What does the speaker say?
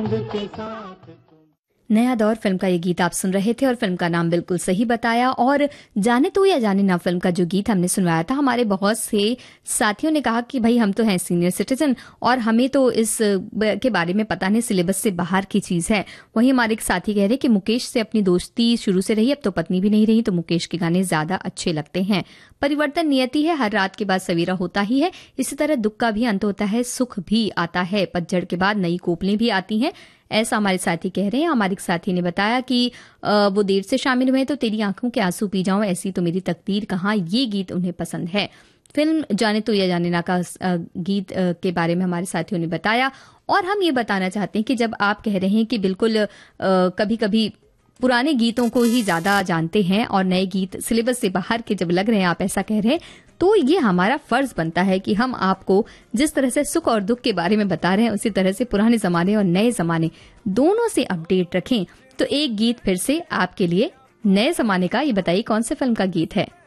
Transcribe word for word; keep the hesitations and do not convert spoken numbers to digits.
नया दौर फिल्म का ये गीत आप सुन रहे थे और फिल्म का नाम बिल्कुल सही बताया। और जाने तो या जाने ना फिल्म का जो गीत हमने सुनवाया था, हमारे बहुत से साथियों ने कहा कि भाई हम तो हैं सीनियर सिटीजन और हमें तो इस के बारे में पता नहीं, सिलेबस से बाहर की चीज है। वहीं हमारे एक साथी कह रहे कि मुकेश से अपनी दोस्ती शुरू से रही, अब तो पत्नी भी नहीं रही, तो मुकेश के गाने ज्यादा अच्छे लगते हैं। परिवर्तन नियति है, हर रात के बाद सवेरा होता ही है, इसी तरह दुख का भी अंत होता है, सुख भी आता है, पतझड़ के बाद नई कोपलें भी आती हैं, ऐसा हमारे साथी कह रहे हैं। हमारे साथी ने बताया कि वो देर से शामिल हुए तो तेरी आंखों के आंसू पी जाऊं, ऐसी तो मेरी तकदीर कहाँ, ये गीत उन्हें पसंद है। फिल्म जाने तो या जाने ना का गीत के बारे में हमारे साथियों ने बताया। और हम ये बताना चाहते हैं कि जब आप कह रहे हैं कि बिल्कुल कभी कभी पुराने गीतों को ही ज्यादा जानते हैं और नए गीत सिलेबस से बाहर के जब लग रहे हैं, आप ऐसा कह रहे हैं, तो ये हमारा फर्ज बनता है कि हम आपको जिस तरह से सुख और दुख के बारे में बता रहे हैं, उसी तरह से पुराने जमाने और नए जमाने दोनों से अपडेट रखें। तो एक गीत फिर से आपके लिए नए जमाने का, ये बताइए कौन से फिल्म का गीत है।